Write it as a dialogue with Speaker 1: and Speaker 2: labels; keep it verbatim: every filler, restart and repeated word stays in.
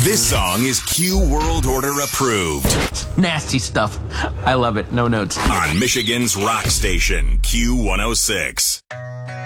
Speaker 1: This song is Q World Order approved.
Speaker 2: Nasty stuff. I love it. No notes.
Speaker 1: On Michigan's rock station, Q one oh six.